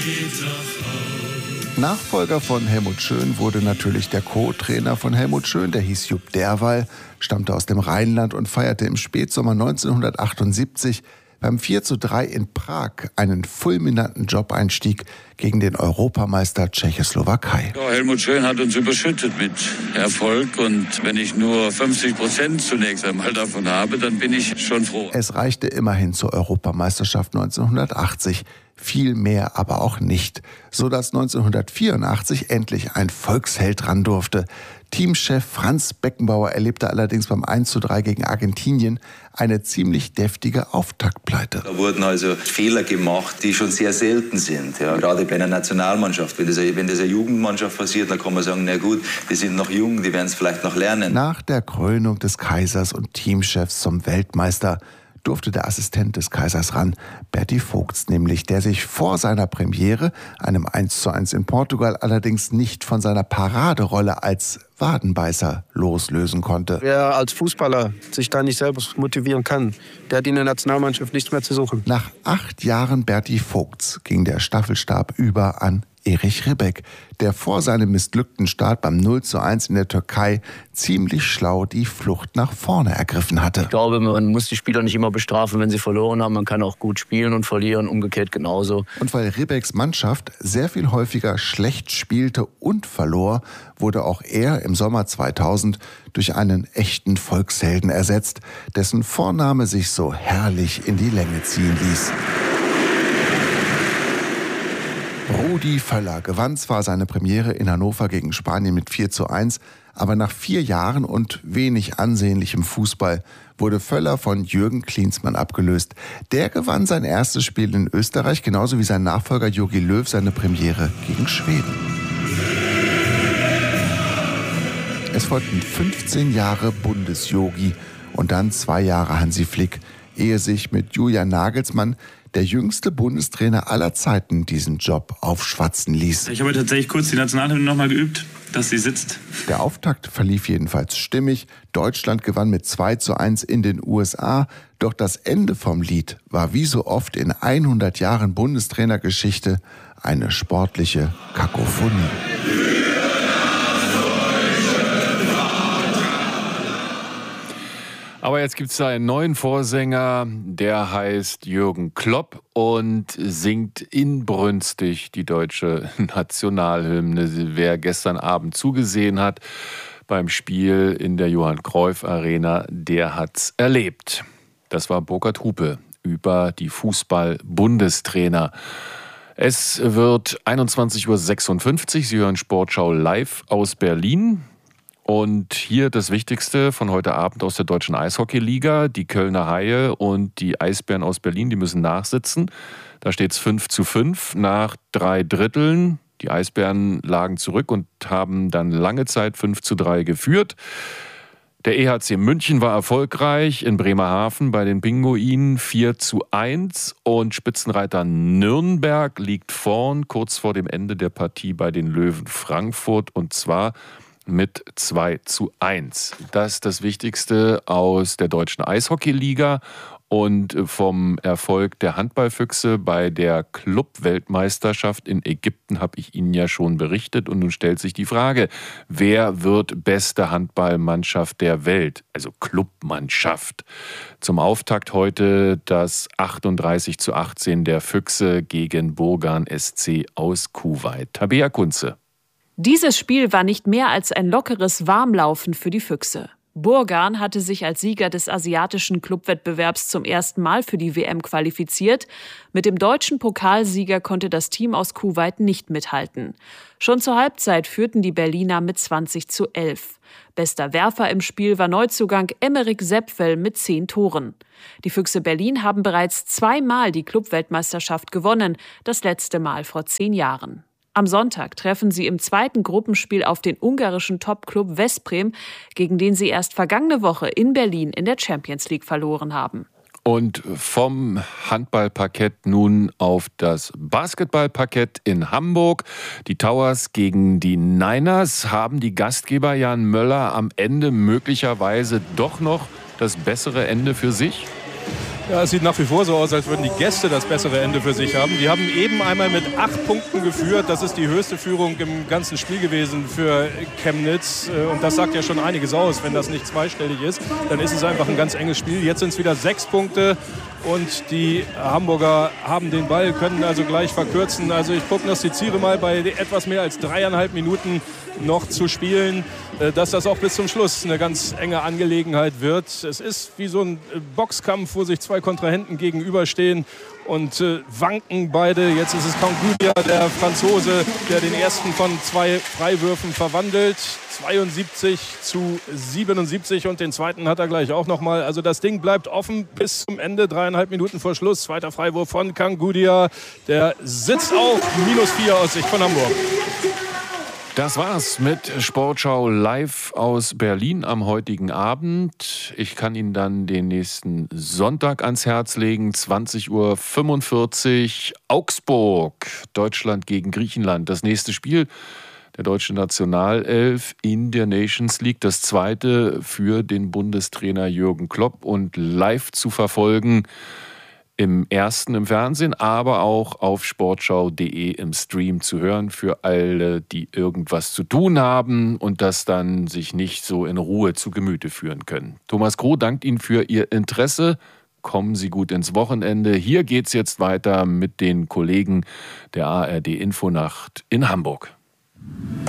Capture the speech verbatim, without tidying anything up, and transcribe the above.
Nachfolger von Helmut Schön wurde natürlich der Co-Trainer von Helmut Schön, der hieß Jupp Derwall, stammte aus dem Rheinland und feierte im Spätsommer neunzehnhundertachtundsiebzig beim vier zu drei in Prag einen fulminanten Job-Einstieg gegen den Europameister Tschechoslowakei. Ja, Helmut Schön hat uns überschüttet mit Erfolg und wenn ich nur fünfzig Prozent zunächst einmal davon habe, dann bin ich schon froh. Es reichte immerhin zur Europameisterschaft neunzehnhundertachtzig. Viel mehr aber auch nicht, sodass neunzehnhundertvierundachtzig endlich ein Volksheld ran durfte. Teamchef Franz Beckenbauer erlebte allerdings beim eins zu drei gegen Argentinien eine ziemlich deftige Auftaktpleite. Da wurden also Fehler gemacht, die schon sehr selten sind. Ja, gerade bei einer Nationalmannschaft. Wenn das, wenn das eine Jugendmannschaft passiert, dann kann man sagen, na gut, die sind noch jung, die werden es vielleicht noch lernen. Nach der Krönung des Kaisers und Teamchefs zum Weltmeister durfte der Assistent des Kaisers ran, Berti Vogts nämlich, der sich vor seiner Premiere, einem eins zu eins in Portugal, allerdings nicht von seiner Paraderolle als Wadenbeißer loslösen konnte. Wer als Fußballer sich da nicht selber motivieren kann, der hat in der Nationalmannschaft nichts mehr zu suchen. Nach acht Jahren Berti Vogts ging der Staffelstab über an Erich Ribbeck, der vor seinem missglückten Start beim null zu eins in der Türkei ziemlich schlau die Flucht nach vorne ergriffen hatte. Ich glaube, man muss die Spieler nicht immer bestrafen, wenn sie verloren haben. Man kann auch gut spielen und verlieren, umgekehrt genauso. Und weil Ribbecks Mannschaft sehr viel häufiger schlecht spielte und verlor, wurde auch er im Sommer zweitausend durch einen echten Volkshelden ersetzt, dessen Vorname sich so herrlich in die Länge ziehen ließ. Rudi Völler gewann zwar seine Premiere in Hannover gegen Spanien mit vier zu eins, aber nach vier Jahren und wenig ansehnlichem Fußball wurde Völler von Jürgen Klinsmann abgelöst. Der gewann sein erstes Spiel in Österreich, genauso wie sein Nachfolger Jogi Löw seine Premiere gegen Schweden. Es folgten fünfzehn Jahre Bundesjogi und dann zwei Jahre Hansi Flick, ehe sich mit Julian Nagelsmann der jüngste Bundestrainer aller Zeiten diesen Job aufschwatzen ließ. Ich habe tatsächlich kurz die Nationalhymne noch mal geübt, dass sie sitzt. Der Auftakt verlief jedenfalls stimmig. Deutschland gewann mit zwei zu eins in den U S A. Doch das Ende vom Lied war wie so oft in hundert Jahren Bundestrainergeschichte eine sportliche Kakophonie. Aber jetzt gibt es da einen neuen Vorsänger, der heißt Jürgen Klopp und singt inbrünstig die deutsche Nationalhymne. Wer gestern Abend zugesehen hat beim Spiel in der Johann-Cruyff-Arena, der hat's erlebt. Das war Burkhard Hupe über die Fußball-Bundestrainer. Es wird einundzwanzig Uhr sechsundfünfzig. Sie hören Sportschau live aus Berlin. Und hier das Wichtigste von heute Abend aus der Deutschen Eishockeyliga. Die Kölner Haie und die Eisbären aus Berlin, die müssen nachsitzen. Da steht es fünf zu fünf nach drei Dritteln. Die Eisbären lagen zurück und haben dann lange Zeit fünf zu drei geführt. Der E H C München war erfolgreich in Bremerhaven bei den Pinguinen vier zu eins. Und Spitzenreiter Nürnberg liegt vorn kurz vor dem Ende der Partie bei den Löwen Frankfurt. Und zwar mit zwei zu eins. Das ist das Wichtigste aus der Deutschen Eishockeyliga und vom Erfolg der Handballfüchse bei der Club-Weltmeisterschaft in Ägypten habe ich Ihnen ja schon berichtet. Und nun stellt sich die Frage, wer wird beste Handballmannschaft der Welt, also Clubmannschaft? Zum Auftakt heute das achtunddreißig zu achtzehn der Füchse gegen Burgan S C aus Kuwait. Tabea Kunze. Dieses Spiel war nicht mehr als ein lockeres Warmlaufen für die Füchse. Burgan hatte sich als Sieger des asiatischen Clubwettbewerbs zum ersten Mal für die W M qualifiziert. Mit dem deutschen Pokalsieger konnte das Team aus Kuwait nicht mithalten. Schon zur Halbzeit führten die Berliner mit zwanzig zu elf. Bester Werfer im Spiel war Neuzugang Emeric Sepfel mit zehn Toren. Die Füchse Berlin haben bereits zweimal die Clubweltmeisterschaft gewonnen, das letzte Mal vor zehn Jahren. Am Sonntag treffen sie im zweiten Gruppenspiel auf den ungarischen Topclub Veszprém, gegen den sie erst vergangene Woche in Berlin in der Champions League verloren haben. Und vom Handballparkett nun auf das Basketballparkett in Hamburg. Die Towers gegen die Niners. Haben die Gastgeber Jan Möller am Ende möglicherweise doch noch das bessere Ende für sich? Ja, es sieht nach wie vor so aus, als würden die Gäste das bessere Ende für sich haben. Die haben eben einmal mit acht Punkten geführt. Das ist die höchste Führung im ganzen Spiel gewesen für Chemnitz. Und das sagt ja schon einiges aus. Wenn das nicht zweistellig ist, dann ist es einfach ein ganz enges Spiel. Jetzt sind es wieder sechs Punkte. Und die Hamburger haben den Ball, können also gleich verkürzen. Also ich prognostiziere mal bei etwas mehr als dreieinhalb Minuten noch zu spielen, dass das auch bis zum Schluss eine ganz enge Angelegenheit wird. Es ist wie so ein Boxkampf, wo sich zwei Kontrahenten gegenüberstehen und äh, wanken beide. Jetzt ist es Kangudia, der Franzose, der den ersten von zwei Freiwürfen verwandelt. zweiundsiebzig zu siebenundsiebzig und den zweiten hat er gleich auch nochmal. Also das Ding bleibt offen bis zum Ende, dreieinhalb Minuten vor Schluss. Zweiter Freiwurf von Kangudia, der sitzt auch, minus vier aus Sicht von Hamburg. Das war's mit Sportschau live aus Berlin am heutigen Abend. Ich kann Ihnen dann den nächsten Sonntag ans Herz legen, zwanzig Uhr fünfundvierzig, Augsburg, Deutschland gegen Griechenland. Das nächste Spiel der deutschen Nationalelf in der Nations League, das zweite für den Bundestrainer Jürgen Klopp und live zu verfolgen. Im ersten im Fernsehen, aber auch auf sportschau punkt de im Stream zu hören für alle, die irgendwas zu tun haben und das dann sich nicht so in Ruhe zu Gemüte führen können. Thomas Kroh dankt Ihnen für Ihr Interesse. Kommen Sie gut ins Wochenende. Hier geht's jetzt weiter mit den Kollegen der A R D Infonacht in Hamburg.